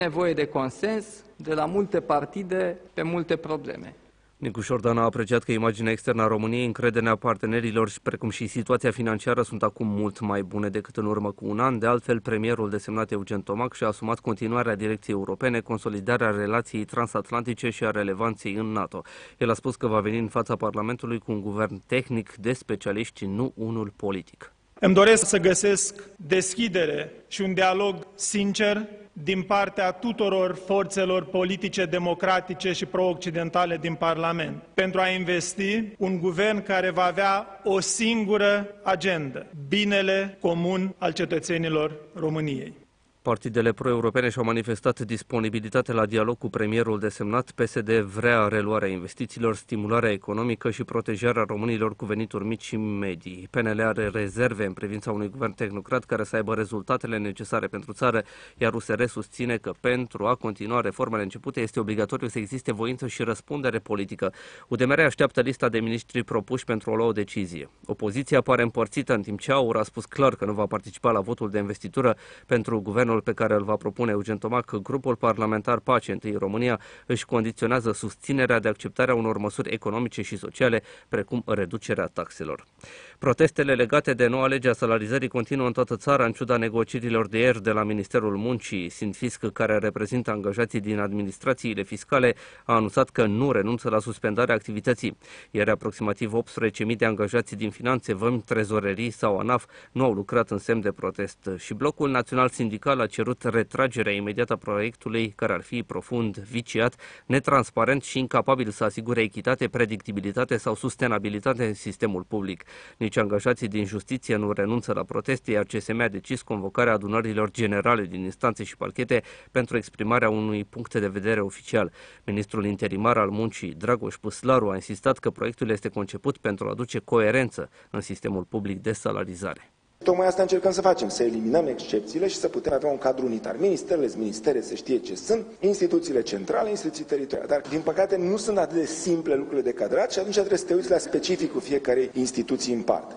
Nevoie de consens de la multe partide pe multe probleme. Nicu Șordan a apreciat că imaginea externă a României, încrederea partenerilor și precum și situația financiară sunt acum mult mai bune decât în urmă cu un an. De altfel, premierul desemnat Eugen Tomac și-a asumat continuarea direcției europene, consolidarea relației transatlantice și a relevanței în NATO. El a spus că va veni în fața Parlamentului cu un guvern tehnic de specialiști, nu unul politic. Îmi doresc să găsesc deschidere și un dialog sincer din partea tuturor forțelor politice democratice și pro-occidentale din Parlament, pentru a investi un guvern care va avea o singură agendă: binele comun al cetățenilor României. Partidele pro-europene și-au manifestat disponibilitate la dialog cu premierul desemnat. PSD vrea reluarea investițiilor, stimularea economică și protejarea românilor cu venituri mici și medii. PNL are rezerve în privința unui guvern tehnocrat care să aibă rezultatele necesare pentru țară, iar USR susține că pentru a continua reformele începute este obligatoriu să existe voință și răspundere politică. UDMR așteaptă lista de miniștri propuși pentru a lua o decizie. Opoziția pare împărțită, în timp ce AUR a spus clar că nu va participa la votul de investitură pentru guvernul pe care îl va propune Eugen Tomac. Grupul parlamentar Pace Întâi România își condiționează susținerea de acceptarea unor măsuri economice și sociale, precum reducerea taxelor. Protestele legate de noua lege a salarizării continuă în toată țara, în ciuda negocierilor de ieri de la Ministerul Muncii. Sindfisc, care reprezintă angajații din administrațiile fiscale, a anunțat că nu renunță la suspendarea activității. Ieri aproximativ 18.000 de angajați din finanțe, vămi, trezorerii sau ANAF nu au lucrat în semn de protest. Și Blocul Național Sindical a cerut retragerea imediată a proiectului, care ar fi profund viciat, netransparent și incapabil să asigure echitate, predictibilitate sau sustenabilitate în sistemul public. Nici angajații din justiție nu renunță la proteste, iar CSM a decis convocarea adunărilor generale din instanțe și parchete pentru exprimarea unui punct de vedere oficial. Ministrul interimar al muncii, Dragoș Păslaru, a insistat că proiectul este conceput pentru a aduce coerență în sistemul public de salarizare. Tocmai asta încercăm să facem, să eliminăm excepțiile și să putem avea un cadru unitar. Ministerele, ministere să știe ce sunt, instituțiile centrale, instituții teritoriale. Dar, din păcate, nu sunt atât de simple lucrurile de cadrat și atunci trebuie să te uiți la specificul fiecarei instituții în parte.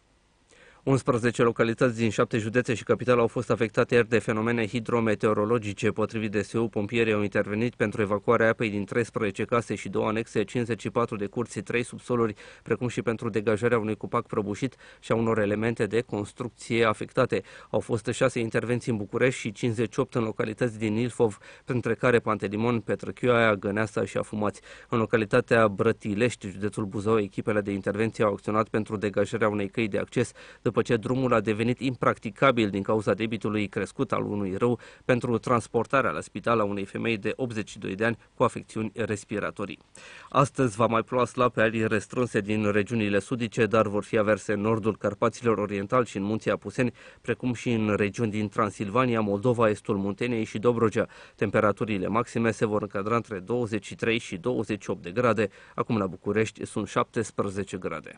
11 localități din 7 județe și capitale au fost afectate ieri de fenomene hidrometeorologice. Potrivit DSU, pompierii au intervenit pentru evacuarea apei din 13 case și 2 anexe, 54 de curți, 3 subsoluri, precum și pentru degajarea unui copac prăbușit și a unor elemente de construcție afectate. Au fost 6 intervenții în București și 58 în localități din Ilfov, printre care Pantelimon, Petrăchioaia, Găneasa și Afumați. În localitatea Brătilești, județul Buzău, echipele de intervenție au acționat pentru degajarea unei căi de acces, după ce drumul a devenit impracticabil din cauza debitului crescut al unui râu, pentru transportarea la spital a unei femei de 82 de ani cu afecțiuni respiratorii. Astăzi va mai ploua slab pe arii restrânse din regiunile sudice, dar vor fi averse în nordul Carpaților Oriental și în Munții Apuseni, precum și în regiuni din Transilvania, Moldova, estul Munteniei și Dobrogea. Temperaturile maxime se vor încadra între 23 și 28 de grade. Acum la București sunt 17 grade.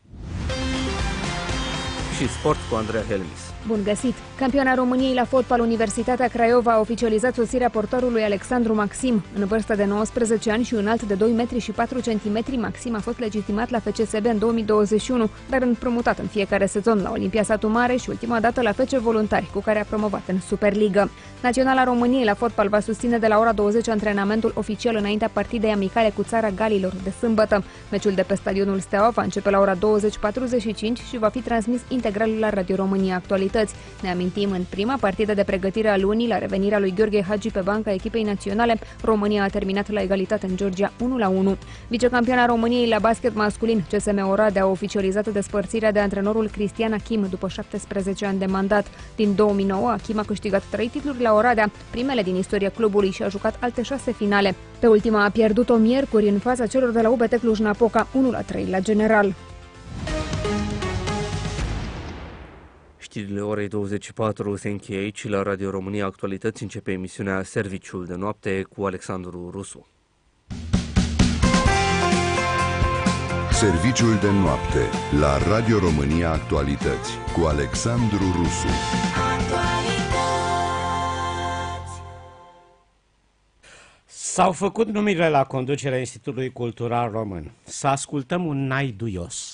Și sport cu Andreea Helmis. Bun găsit! Campioana României la fotbal, Universitatea Craiova a oficializat sosirea portarului Alexandru Maxim. În vârstă de 19 ani și înalt de 2 metri și 4 cm, Maxim a fost legitimat la FCSB în 2021, dar împrumutat în fiecare sezon la Olimpia Satu Mare și ultima dată la FC Voluntari, cu care a promovat în Superligă. Naționala României la fotbal va susține de la ora 20 antrenamentul oficial înaintea partidei amicale cu țara Galilor de sâmbătă. Meciul de pe stadionul Steaua va începe la ora 20:45 și va fi transmis integral la Radio România Actualități. Ne amintim, în prima partidă de pregătire a lunii, la revenirea lui Gheorghe Hagi pe banca echipei naționale, România a terminat la egalitate în Georgia 1-1. Vicecampioana României la basket masculin, CSM Oradea, a oficializat despărțirea de antrenorul Cristian Achim după 17 ani de mandat. Din 2009, Achim a câștigat 3 titluri la Oradea, primele din istoria clubului, și a jucat alte 6 finale. Pe ultima a pierdut-o miercuri în fața celor de la UBT Cluj-Napoca, 1-3 la General. Știrile orei 24 se încheie aici. La Radio România Actualități începe emisiunea Serviciul de noapte cu Alexandru Rusu. Serviciul de noapte la Radio România Actualități cu Alexandru Rusu. S-au făcut numirile la conducerea Institutului Cultural Român. Să ascultăm un nai duios.